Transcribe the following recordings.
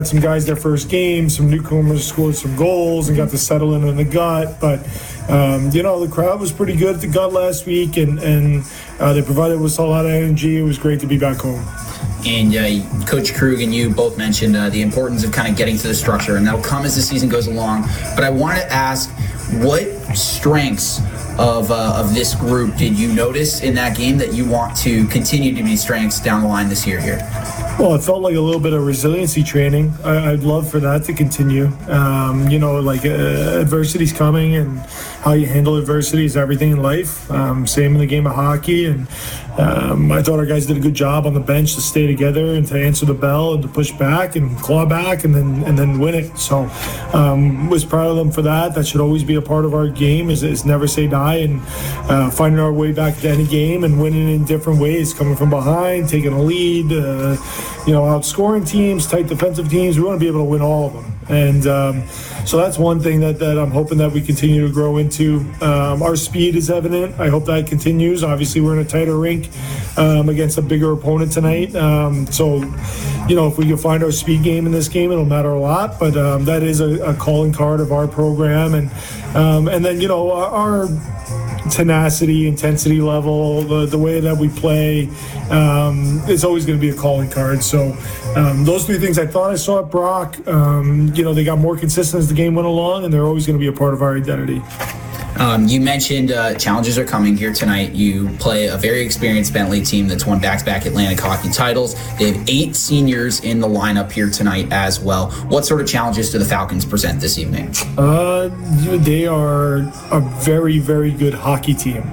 some guys their first game, some newcomers scored some goals and got to settle in the gut. But, the crowd was pretty good at the gut last week, and they provided us a lot of energy. It was great to be back home. And Coach Krug and you both mentioned the importance of kind of getting to the structure, and that'll come as the season goes along. But I want to ask, what strengths of this group did you notice in that game that you want to continue to be strengths down the line this year here? Well, it felt like a little bit of resiliency training. I'd love for that to continue. Adversity's coming, and how you handle adversity is everything in life. Same in the game of hockey. And I thought our guys did a good job on the bench to stay together and to answer the bell and to push back and claw back and then win it. So was proud of them for that. That should always be a part of our game is never say die, and finding our way back to any game and winning in different ways, coming from behind, taking a lead, outscoring teams, tight defensive teams. We want to be able to win all of them. And so that's one thing that I'm hoping that we continue to grow into. Our speed is evident. I hope that continues. Obviously, we're in a tighter rink against a bigger opponent tonight. If we can find our speed game in this game, it'll matter a lot. But that is a calling card of our program. And then, our tenacity, intensity level, the way that we play, it's always going to be a calling card. So those three things I thought I saw at Brock. They got more consistent as the game went along, and they're always going to be a part of our identity. You mentioned challenges are coming here tonight. You play a very experienced Bentley team that's won back-to-back Atlantic hockey titles. They have 8 seniors in the lineup here tonight as well. What sort of challenges do the Falcons present this evening? They are a very, very good hockey team.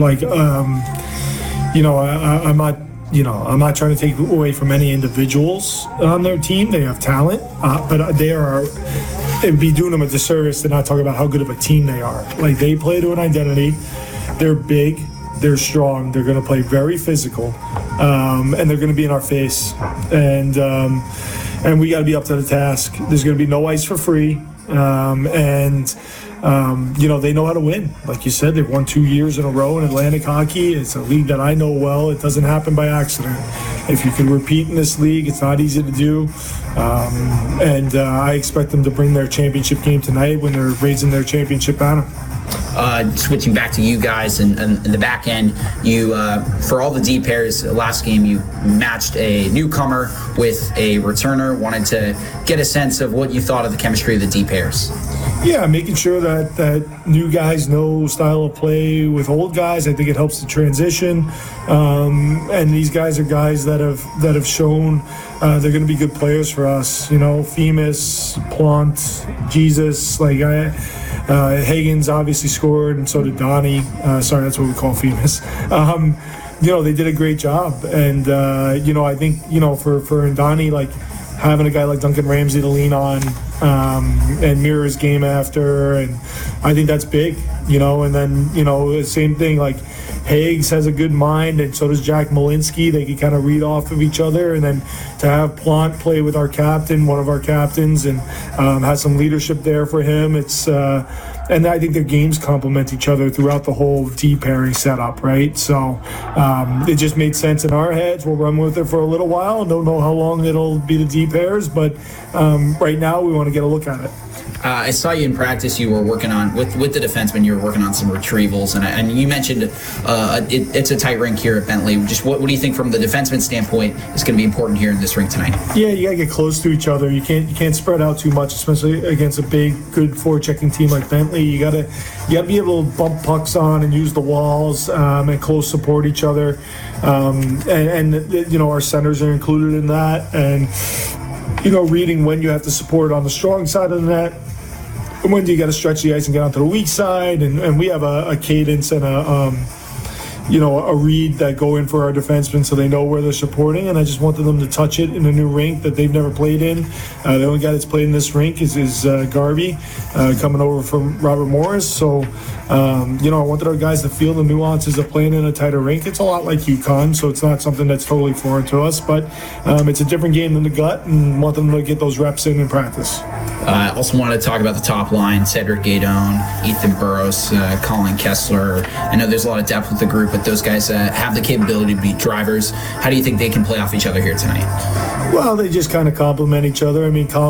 I'm not trying to take away from any individuals on their team. They have talent, but it'd be doing them a disservice to not talk about how good of a team they are. They play to an identity. They're big. They're strong. They're going to play very physical, and they're going to be in our face. And we got to be up to the task. There's going to be no ice for free. They know how to win. Like you said, they've won 2 years in a row in Atlantic hockey. It's a league that I know well. It doesn't happen by accident. If you can repeat in this league, it's not easy to do. I expect them to bring their championship game tonight when they're raising their championship banner. Switching back to you guys and the back end, you for all the D pairs last game, you matched a newcomer with a returner. Wanted to get a sense of what you thought of the chemistry of the D pairs. Yeah, making sure that new guys know style of play with old guys. I think it helps the transition. And these guys are guys that have shown they're going to be good players for us. Femus, Plant, Jesus, Hagen's obviously scored, and so did Donnie. Sorry, that's what we call Femus. They did a great job. And, I think, for Donnie, having a guy like Duncan Ramsey to lean on and mirror his game after, and I think that's big, and then, the same thing, Hagues has a good mind, and so does Jack Malinsky. They can kind of read off of each other, and then to have Plant play with our captain, one of our captains, and has some leadership there for him. It's and I think their games complement each other throughout the whole D pairing setup, right? So it just made sense in our heads. We'll run with it for a little while. Don't know how long it'll be the D pairs, but right now we want to get a look at it. I saw you in practice. You were working on with the defensemen. You were working on some retrievals, and you mentioned it's a tight rink here at Bentley. Just what do you think from the defenseman standpoint is going to be important here in this rink tonight? Yeah, you got to get close to each other. You can't spread out too much, especially against a big, good forechecking team like Bentley. You got to be able to bump pucks on and use the walls and close support each other. Our centers are included in that, and reading when you have to support on the strong side of the net. When do you got to stretch the ice and get onto the weak side? And we have a cadence and a read that go in for our defensemen so they know where they're supporting. And I just wanted them to touch it in a new rink that they've never played in. The only guy that's played in this rink is Garvey, coming over from Robert Morris. So, I wanted our guys to feel the nuances of playing in a tighter rink. It's a lot like UConn, so it's not something that's totally foreign to us. But it's a different game than the gut, and want them to get those reps in practice. Also wanted to talk about the top line: Cedric Gaydon, Ethan Burrows, Colin Kessler. I know there's a lot of depth with the group, but those guys have the capability to be drivers. How do you think they can play off each other here tonight? Well, they just kind of complement each other. I mean, Colin